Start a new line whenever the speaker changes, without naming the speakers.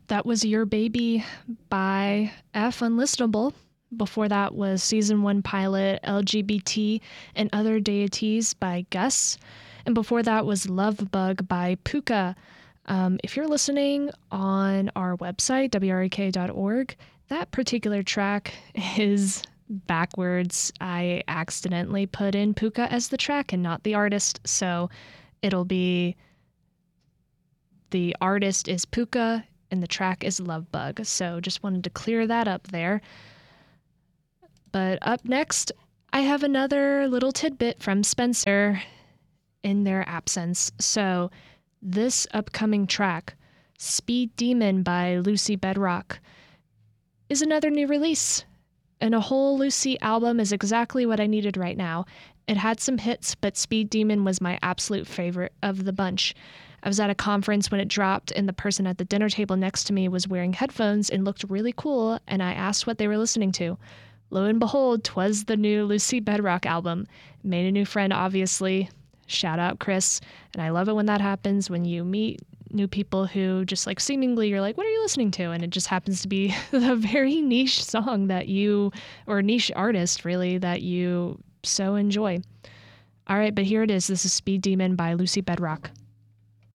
That was Your Baby by F Unlistenable. Before that was Season 1 pilot LGBT and Other Deities by Gus. And before that was Love Bug by Puka. If you're listening on our website, wrek.org, that particular track is backwards. I accidentally put in Puka as the track and not the artist, so it'll be the artist is Puka and the track is Love Bug. So just wanted to clear that up there. But up next, I have another little tidbit from Spencer in their absence. So this upcoming track, Speed Demon by Lucy Bedrock, is another new release. And a whole Lucy album is exactly what I needed right now. It had some hits, but Speed Demon was my absolute favorite of the bunch. I was at a conference when it dropped, and the person at the dinner table next to me was wearing headphones and looked really cool, and I asked what they were listening to. Lo and behold, 'twas the new Lucy Bedrock album. Made a new friend, obviously. Shout out Chris. And I love it when that happens, when you meet new people who just like seemingly you're like, what are you listening to? And it just happens to be the very niche song that you, or niche artist really, that you so enjoy. All right, but here it is. This is Speed Demon by Lucy Bedrock.